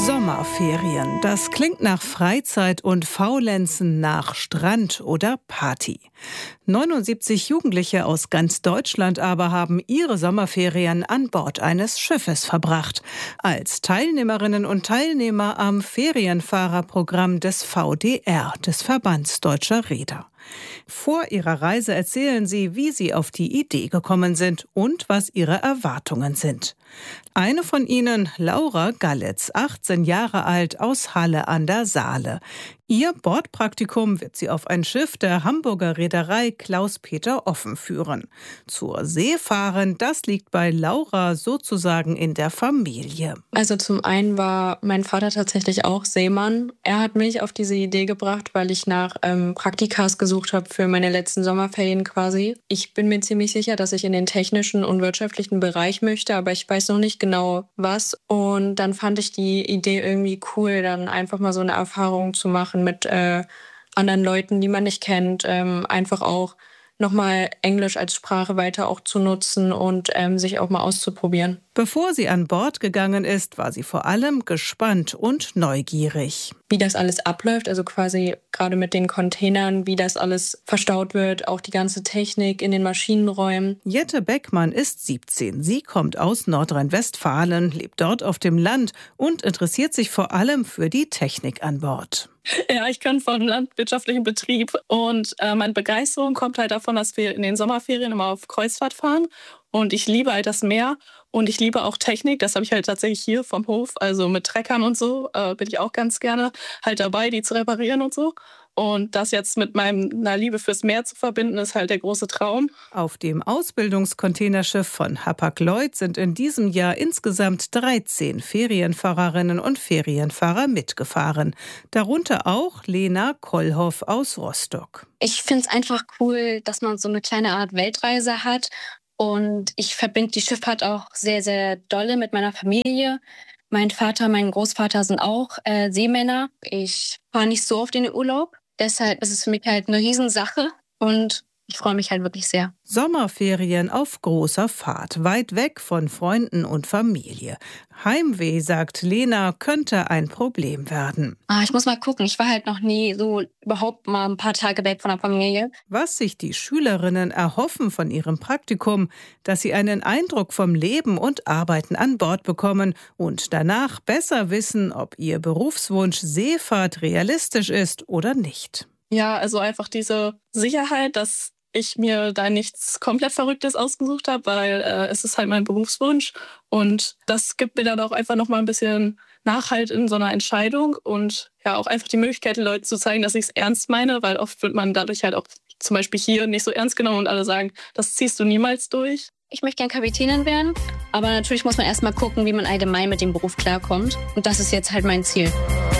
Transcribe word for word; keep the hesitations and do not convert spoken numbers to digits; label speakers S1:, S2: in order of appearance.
S1: Sommerferien, das klingt nach Freizeit und Faulenzen, nach Strand oder Party. neunundsiebzig Jugendliche aus ganz Deutschland aber haben ihre Sommerferien an Bord eines Schiffes verbracht. Als Teilnehmerinnen und Teilnehmer am Ferienfahrerprogramm des V D R, des Verbands Deutscher Reeder. Vor ihrer Reise erzählen sie, wie sie auf die Idee gekommen sind und was ihre Erwartungen sind. Eine von ihnen, Laura Gallitz, achtzehn Jahre alt, aus Halle an der Saale. Ihr Bordpraktikum wird sie auf ein Schiff der Hamburger Reederei Klaus-Peter Offen führen. Zur See fahren, das liegt bei Laura sozusagen in der Familie.
S2: Also zum einen war mein Vater tatsächlich auch Seemann. Er hat mich auf diese Idee gebracht, weil ich nach ähm, Praktikas gesucht habe für meine letzten Sommerferien quasi. Ich bin mir ziemlich sicher, dass ich in den technischen und wirtschaftlichen Bereich möchte, aber ich weiß noch nicht genau was. Und dann fand ich die Idee irgendwie cool, dann einfach mal so eine Erfahrung zu machen mit äh, anderen Leuten, die man nicht kennt, ähm, einfach auch nochmal Englisch als Sprache weiter auch zu nutzen und ähm, sich auch mal auszuprobieren.
S1: Bevor sie an Bord gegangen ist, war sie vor allem gespannt und neugierig.
S2: Wie das alles abläuft, also quasi gerade mit den Containern, wie das alles verstaut wird, auch die ganze Technik in den Maschinenräumen.
S1: Jette Beckmann ist siebzehn. Sie kommt aus Nordrhein-Westfalen, lebt dort auf dem Land und interessiert sich vor allem für die Technik an Bord.
S3: Ja, ich komme vom landwirtschaftlichen Betrieb und äh, meine Begeisterung kommt halt davon, dass wir in den Sommerferien immer auf Kreuzfahrt fahren und ich liebe halt das Meer und ich liebe auch Technik. Das habe ich halt tatsächlich hier vom Hof, also mit Treckern und so, äh, bin ich auch ganz gerne halt dabei, die zu reparieren und so. Und das jetzt mit meiner Liebe fürs Meer zu verbinden, ist halt der große Traum.
S1: Auf dem Ausbildungskontainerschiff von Hapag-Lloyd sind in diesem Jahr insgesamt dreizehn Ferienfahrerinnen und Ferienfahrer mitgefahren. Darunter auch Lena Kollhoff aus Rostock.
S4: Ich finde es einfach cool, dass man so eine kleine Art Weltreise hat. Und ich verbinde die Schifffahrt auch sehr, sehr dolle mit meiner Familie. Mein Vater, mein Großvater sind auch äh, Seemänner. Ich fahre nicht so oft in den Urlaub. Deshalb ist es für mich halt eine Riesensache und ich freue mich halt wirklich sehr.
S1: Sommerferien auf großer Fahrt, weit weg von Freunden und Familie. Heimweh, sagt Lena, könnte ein Problem werden.
S4: Ah, ich muss mal gucken. Ich war halt noch nie so überhaupt mal ein paar Tage weg von der Familie.
S1: Was sich die Schülerinnen erhoffen von ihrem Praktikum, dass sie einen Eindruck vom Leben und Arbeiten an Bord bekommen und danach besser wissen, ob ihr Berufswunsch Seefahrt realistisch ist oder nicht.
S3: Ja, also einfach diese Sicherheit, dass ich mir da nichts komplett Verrücktes ausgesucht habe, weil äh, es ist halt mein Berufswunsch und das gibt mir dann auch einfach noch mal ein bisschen Nachhalt in so einer Entscheidung und ja auch einfach die Möglichkeit, den Leuten zu zeigen, dass ich es ernst meine, weil oft wird man dadurch halt auch zum Beispiel hier nicht so ernst genommen und alle sagen, das ziehst du niemals durch.
S4: Ich möchte gern Kapitänin werden, aber natürlich muss man erst mal gucken, wie man allgemein mit dem Beruf klarkommt und das ist jetzt halt mein Ziel.